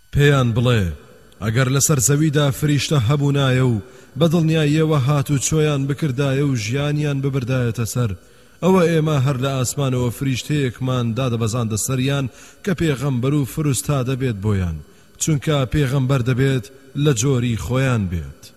پێیان بڵێ ئەگەر لەسەر زەویدا فریشتە هەبوونایە و بەدڵنیاییەوە هات و چۆیان بکردایە و ژیانیان ببردایەتە سەر ئەوە ئێمە هەر لە ئاسمانەوە فریشتەیەکمان دادەبەزاندە سەریان کە پێغەمبەر و فروستا دەبێت بۆیان چونکە پێغەمبەر دەبێت لە جۆری خۆیان بێت.